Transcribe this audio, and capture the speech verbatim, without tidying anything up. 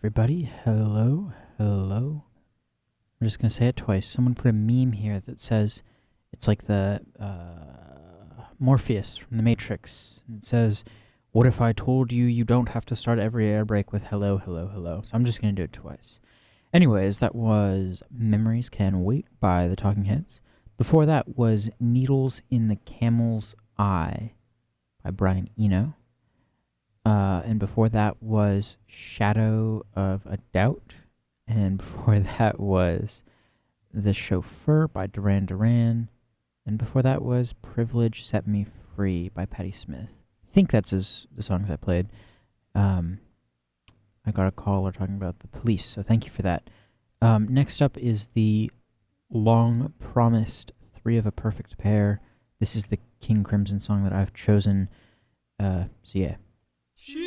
everybody. Hello, hello. I'm just gonna say it twice. Someone put a meme here that says it's like the uh, Morpheus from the Matrix. It says, "What if I told you you don't have to start every air break with hello, hello, hello?" So I'm just gonna do it twice. Anyways, that was "Memories Can Wait" by the Talking Heads. Before that was "Needles in the Camel's Eye" by Brian Eno. Uh, and before that was "Shadow of a Doubt." And before that was "The Chauffeur" by Duran Duran. And before that was "Privilege Set Me Free" by Patti Smith. I think that's his, the songs I played. Um, I got a caller talking about the police, so thank you for that. Um, next up is the long-promised Three of a Perfect Pair. This is the King Crimson song that I've chosen. Uh, so yeah,